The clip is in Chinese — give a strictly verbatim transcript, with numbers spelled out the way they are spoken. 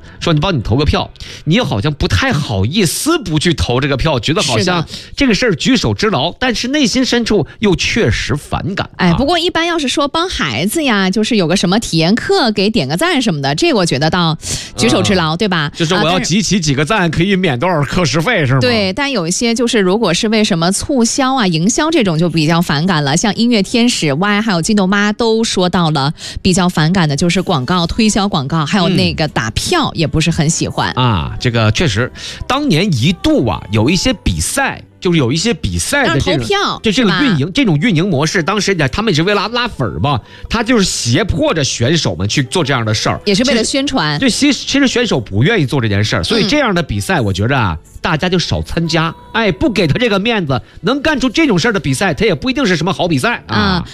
说你帮你投个票，你又好像不太好意思不去投这个票，觉得好像这个事儿举手之劳，但是内心深处又确实反感。 哎，不过一般要是说帮孩子呀，就是有个什么体验课给点个赞什么的，这个我觉得倒举手之劳，嗯、对吧？ 就是我要集齐几个赞可以免多少课时费是吗？ 对，但有一些就是如果是为什么促销啊、营销这种就比较反感了。像音乐天使 Y 还有金豆妈都说到了比较反感的就是广告、推销广告，还有那个打票也不是很喜欢、 嗯、啊。这个确实，当年一度啊有一些比赛。就是有一些比赛的这个，就这个运营，这种运营模式，当时他们也是为了拉粉吧，他就是胁迫着选手们去做这样的事儿， 也是为了宣传。 对，其实其实选手不愿意做这件事儿，所以这样的比赛，我觉着啊，大家就少参加。哎，不给他这个面子，能干出这种事儿的比赛，他也不一定是什么好比赛啊。 啊